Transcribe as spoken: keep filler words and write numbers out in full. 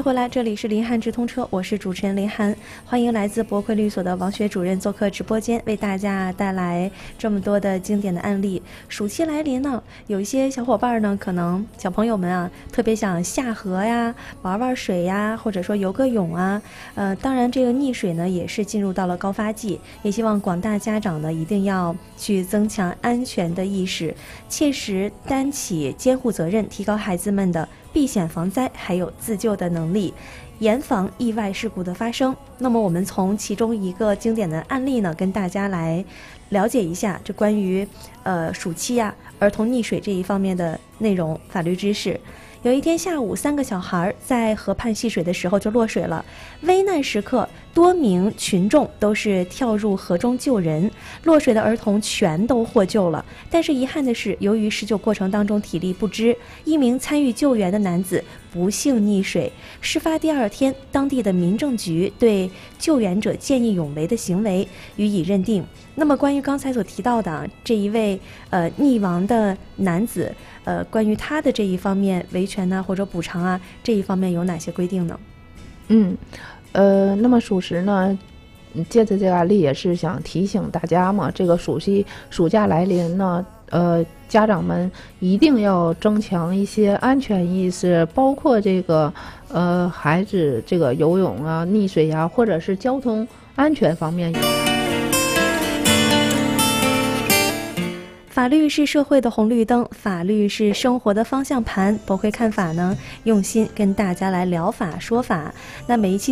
回来，这里是林汉直通车，我是主持人林汉，欢迎来自博魁律所的王学主任做客直播间，为大家带来这么多的经典的案例。暑期来临呢，有一些小伙伴呢，可能小朋友们啊，特别想下河呀，玩玩水呀，或者说游个泳啊。呃，当然这个溺水呢，也是进入到了高发季，也希望广大家长呢，一定要去增强安全的意识，切实担起监护责任，提高孩子们的避险防灾还有自救的能力，严防意外事故的发生。那么我们从其中一个经典的案例呢，跟大家来了解一下这关于呃暑期呀、啊、儿童溺水这一方面的内容法律知识。有一天下午，三个小孩在河畔戏水的时候就落水了。危难时刻，多名群众都是跳入河中救人，落水的儿童全都获救了。但是遗憾的是，由于施救过程当中体力不支，一名参与救援的男子不幸溺水。事发第二天，当地的民政局对救援者见义勇为的行为予以认定。那么关于刚才所提到的这一位呃溺亡的男子，呃，关于他的这一方面维权呢，或者补偿啊，这一方面有哪些规定呢？ 嗯，呃，那么属实呢，借着这个案例也是想提醒大家嘛，这个暑期暑假来临呢，呃，家长们一定要增强一些安全意识，包括这个呃孩子这个游泳啊、溺水呀、啊，或者是交通安全方面。 法律是社会的红绿灯，法律是生活的方向盘。博魁看法呢，用心跟大家来聊法说法。那每一期